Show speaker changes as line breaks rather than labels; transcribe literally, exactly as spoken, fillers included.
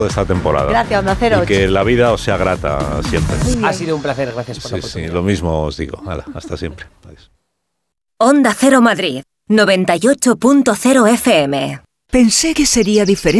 esta temporada.
Gracias, Onda Cero.
Y que la vida os sea grata siempre.
Ha sido un placer, gracias por
sí,
la oportunidad.
Sí, lo mismo os digo. Hala, hasta siempre. Adiós.
Onda Cero Madrid, noventa y ocho punto cero F M.
Pensé que sería diferente.